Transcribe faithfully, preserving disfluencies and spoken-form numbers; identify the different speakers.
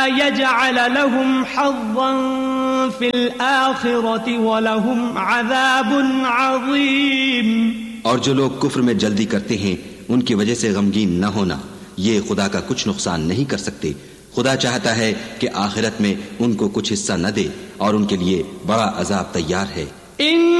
Speaker 1: यजअल लहुम हज़्ज़न fill आखिरति व लहुम अज़ाबुन अज़ीम।
Speaker 2: और जो लोग कुफ्र में जल्दी करते हैं उनकी वजह से गमगीन न होना, ये खुदा का कुछ नुकसान नहीं कर सकते। खुदा चाहता है कि आखिरत में उनको कुछ हिस्सा न दे और उनके लिए बड़ा अजाब तैयार है।